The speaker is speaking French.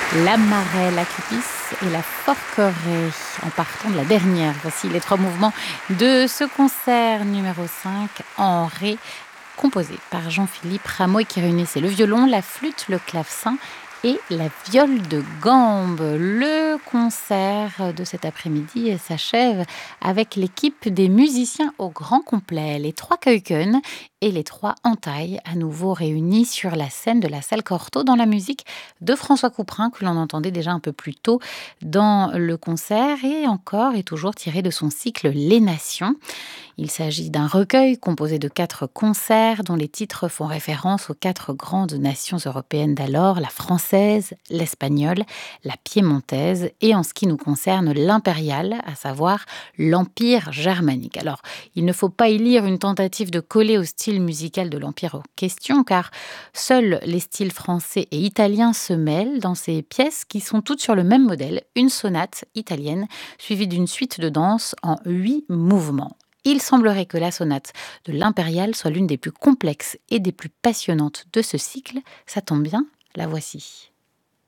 La marée, la cuisse et la forquerie. En partant de la dernière, voici les trois mouvements de ce concert numéro 5 en ré, composé par Jean-Philippe Rameau et qui réunissait le violon, la flûte, le clavecin et la viole de gambe. Le concert de cet après-midi s'achève avec l'équipe des musiciens au grand complet, les trois Keuken et les trois Entailles, à nouveau réunis sur la scène de la salle Cortot dans la musique de François Couperin que l'on entendait déjà un peu plus tôt dans le concert et encore et toujours tiré de son cycle Les Nations. Il s'agit d'un recueil composé de 4 concerts dont les titres font référence aux 4 grandes nations européennes d'alors, la française, l'espagnole, la piémontaise et en ce qui nous concerne l'impériale, à savoir l'Empire germanique. Alors, il ne faut pas y lire une tentative de coller au style musical de l'Empire en question car seuls les styles français et italiens se mêlent dans ces pièces qui sont toutes sur le même modèle, une sonate italienne suivie d'une suite de danse en 8 mouvements. Il semblerait que la sonate de l'Impériale soit l'une des plus complexes et des plus passionnantes de ce cycle. Ça tombe bien, la voici.